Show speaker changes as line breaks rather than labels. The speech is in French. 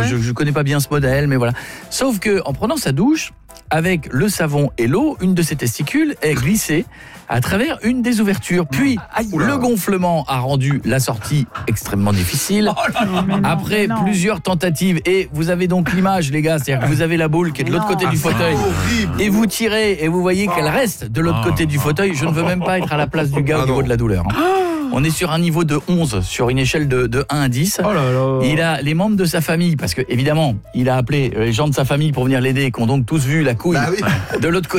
je connais pas bien ce modèle, mais voilà. Sauf que en prenant sa douche, avec le savon et l'eau, une de ses testicules est glissée à travers une des ouvertures. Puis, le gonflement a rendu la sortie extrêmement difficile. Après plusieurs tentatives, et vous avez donc l'image, les gars, c'est-à-dire que vous avez la boule qui est de l'autre côté du fauteuil, et vous tirez, et vous voyez qu'elle reste de l'autre côté du fauteuil. Je ne veux même pas être à la place du gars au niveau de la douleur. On est sur un niveau de 11, sur une échelle de 1 à 10. Il a les membres de sa famille, parce que évidemment, il a appelé les gens de sa famille pour venir l'aider, qui ont donc tous vu la couille de l'autre côté.